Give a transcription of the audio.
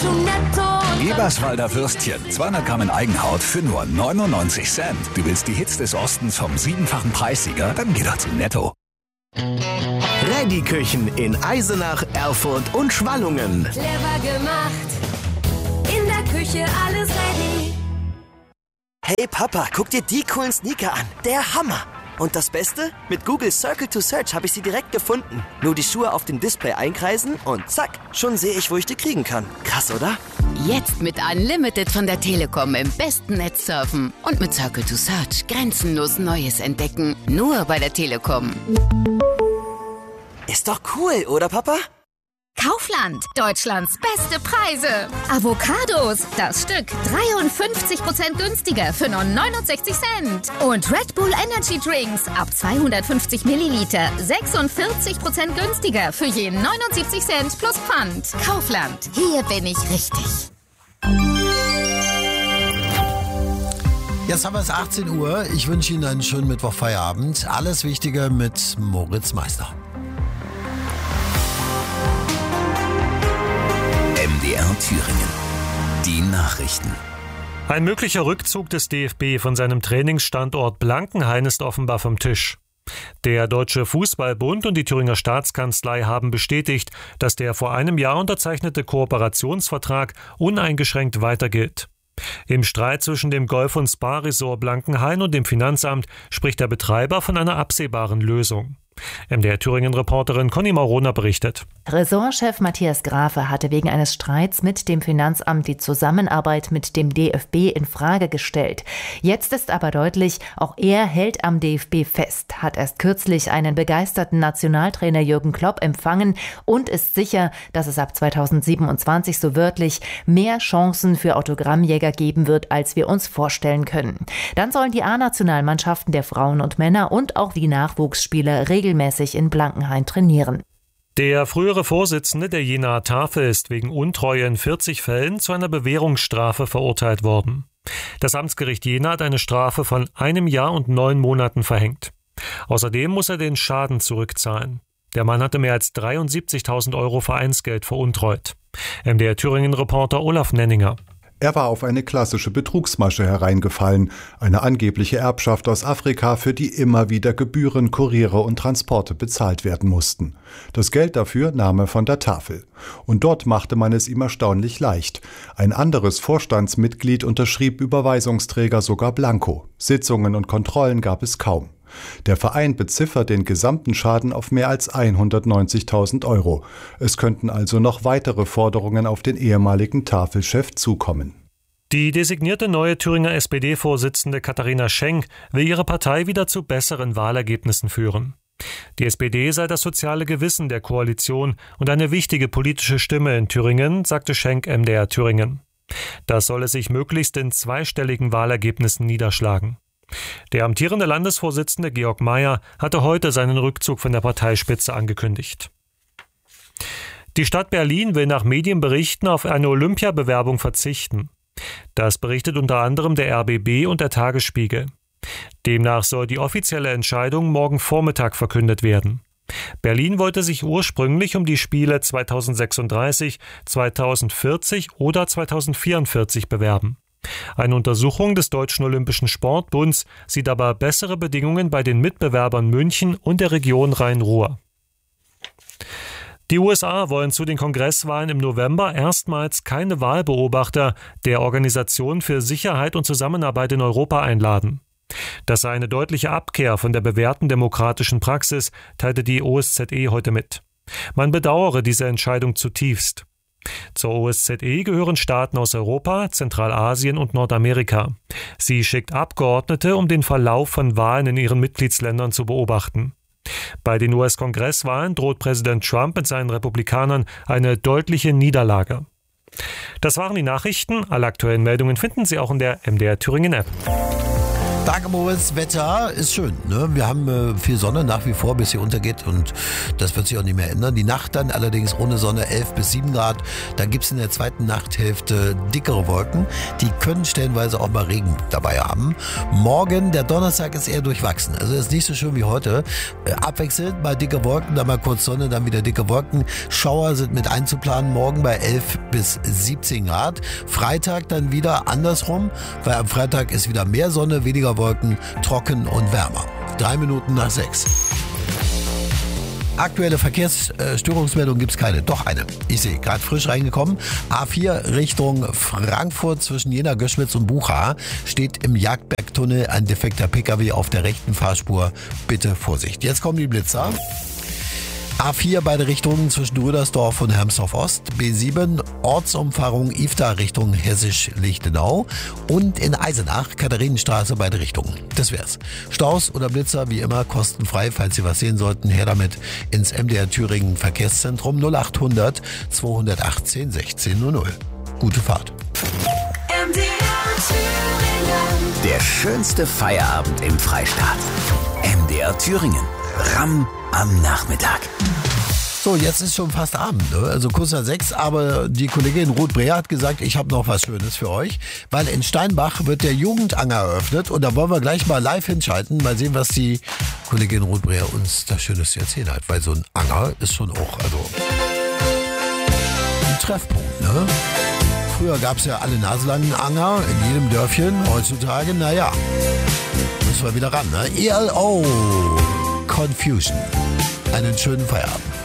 schon netto. Eberswalder Würstchen, 200 Gramm in Eigenhaut für nur 99 Cent. Du willst die Hits des Ostens vom 7-fachen Preissieger? Dann geh doch zu Netto. Reddy-Küchen in Eisenach, Erfurt und Schwallungen. Clever gemacht, in der Küche alles ready. Hey Papa, guck dir die coolen Sneaker an. Der Hammer! Und das Beste? Mit Google Circle to Search habe ich sie direkt gefunden. Nur die Schuhe auf dem Display einkreisen und zack, schon sehe ich, wo ich die kriegen kann. Krass, oder? Jetzt mit Unlimited von der Telekom im besten Netz surfen. Und mit Circle to Search grenzenlos Neues entdecken. Nur bei der Telekom. Ist doch cool, oder Papa? Kaufland, Deutschlands beste Preise. Avocados, das Stück 53% günstiger für nur 69 Cent. Und Red Bull Energy Drinks ab 250 Milliliter 46% günstiger für je 79 Cent plus Pfand. Kaufland, hier bin ich richtig. Jetzt haben wir es 18 Uhr. Ich wünsche Ihnen einen schönen Mittwochfeierabend. Alles Wichtige mit Moritz Meister. MDR Thüringen. Die Nachrichten. Ein möglicher Rückzug des DFB von seinem Trainingsstandort Blankenhain ist offenbar vom Tisch. Der Deutsche Fußballbund und die Thüringer Staatskanzlei haben bestätigt, dass der vor einem Jahr unterzeichnete Kooperationsvertrag uneingeschränkt weiter gilt. Im Streit zwischen dem Golf- und Spa-Resort Blankenhain und dem Finanzamt spricht der Betreiber von einer absehbaren Lösung. MDR Thüringen-Reporterin Conny Maurona berichtet. Ressortchef Matthias Grafe hatte wegen eines Streits mit dem Finanzamt die Zusammenarbeit mit dem DFB in Frage gestellt. Jetzt ist aber deutlich, auch er hält am DFB fest, hat erst kürzlich einen begeisterten Nationaltrainer Jürgen Klopp empfangen und ist sicher, dass es ab 2027 so wörtlich mehr Chancen für Autogrammjäger geben wird, als wir uns vorstellen können. Dann sollen die A-Nationalmannschaften der Frauen und Männer und auch die Nachwuchsspieler regelmäßig in Blankenhain trainieren. Der frühere Vorsitzende der Jenaer Tafel ist wegen Untreue in 40 Fällen zu einer Bewährungsstrafe verurteilt worden. Das Amtsgericht Jena hat eine Strafe von 1 Jahr und 9 Monaten verhängt. Außerdem muss er den Schaden zurückzahlen. Der Mann hatte mehr als 73.000 € Vereinsgeld veruntreut. MDR Thüringen-Reporter Olaf Nenninger. Er war auf eine klassische Betrugsmasche hereingefallen, eine angebliche Erbschaft aus Afrika, für die immer wieder Gebühren, Kuriere und Transporte bezahlt werden mussten. Das Geld dafür nahm er von der Tafel. Und dort machte man es ihm erstaunlich leicht. Ein anderes Vorstandsmitglied unterschrieb Überweisungsträger sogar blanko. Sitzungen und Kontrollen gab es kaum. Der Verein beziffert den gesamten Schaden auf mehr als 190.000 €. Es könnten also noch weitere Forderungen auf den ehemaligen Tafelchef zukommen. Die designierte neue Thüringer SPD-Vorsitzende Katharina Schenk will ihre Partei wieder zu besseren Wahlergebnissen führen. Die SPD sei das soziale Gewissen der Koalition und eine wichtige politische Stimme in Thüringen, sagte Schenk MDR Thüringen. Das solle sich möglichst in zweistelligen Wahlergebnissen niederschlagen. Der amtierende Landesvorsitzende Georg Mayer hatte heute seinen Rückzug von der Parteispitze angekündigt. Die Stadt Berlin will nach Medienberichten auf eine Olympiabewerbung verzichten. Das berichtet unter anderem der RBB und der Tagesspiegel. Demnach soll die offizielle Entscheidung morgen Vormittag verkündet werden. Berlin wollte sich ursprünglich um die Spiele 2036, 2040 oder 2044 bewerben. Eine Untersuchung des Deutschen Olympischen Sportbunds sieht aber bessere Bedingungen bei den Mitbewerbern München und der Region Rhein-Ruhr. Die USA wollen zu den Kongresswahlen im November erstmals keine Wahlbeobachter der Organisation für Sicherheit und Zusammenarbeit in Europa einladen. Das sei eine deutliche Abkehr von der bewährten demokratischen Praxis, teilte die OSZE heute mit. Man bedauere diese Entscheidung zutiefst. Zur OSZE gehören Staaten aus Europa, Zentralasien und Nordamerika. Sie schickt Abgeordnete, um den Verlauf von Wahlen in ihren Mitgliedsländern zu beobachten. Bei den US-Kongresswahlen droht Präsident Trump mit seinen Republikanern eine deutliche Niederlage. Das waren die Nachrichten. Alle aktuellen Meldungen finden Sie auch in der MDR Thüringen App. Danke, Moritz. Wetter ist schön. Ne? Wir haben viel Sonne nach wie vor, bis sie untergeht. Und das wird sich auch nicht mehr ändern. Die Nacht dann allerdings ohne Sonne 11 bis 7 Grad. Dann gibt es in der zweiten Nachthälfte dickere Wolken. Die können stellenweise auch mal Regen dabei haben. Morgen, der Donnerstag, ist eher durchwachsen. Also ist nicht so schön wie heute. Abwechselnd mal dicke Wolken, dann mal kurz Sonne, dann wieder dicke Wolken. Schauer sind mit einzuplanen. Morgen bei 11 bis 17 Grad. Freitag dann wieder andersrum, weil am Freitag ist wieder mehr Sonne, weniger Wolken, trocken und wärmer. 3 Minuten nach 6. Aktuelle Verkehrsstörungsmeldung gibt es keine. Doch eine. Ich sehe, gerade frisch reingekommen. A4 Richtung Frankfurt zwischen Jena, Göschwitz und Bucha steht im Jagdbergtunnel ein defekter PKW auf der rechten Fahrspur. Bitte Vorsicht. Jetzt kommen die Blitzer. A4 beide Richtungen zwischen Rüdersdorf und Hermsdorf Ost, B7 Ortsumfahrung Ifda Richtung Hessisch-Lichtenau und in Eisenach Katharinenstraße beide Richtungen. Das wär's. Staus oder Blitzer wie immer kostenfrei, falls Sie was sehen sollten, her damit ins MDR Thüringen Verkehrszentrum 0800 218 1600. Gute Fahrt. MDR Thüringen. Der schönste Feierabend im Freistaat. MDR Thüringen. Ramm am Nachmittag. So, jetzt ist schon fast Abend, ne? Also kurz nach 6, aber die Kollegin Ruth Breher hat gesagt, ich habe noch was Schönes für euch, weil in Steinbach wird der Jugendanger eröffnet und da wollen wir gleich mal live hinschalten, mal sehen, was die Kollegin Ruth Breher uns da Schönes zu erzählen hat, weil so ein Anger ist schon auch, also ein Treffpunkt, ne? Früher gab es ja alle naselangen Anger in jedem Dörfchen, heutzutage, naja, müssen wir wieder ran, ne? ELO Confusion. Einen schönen Feierabend.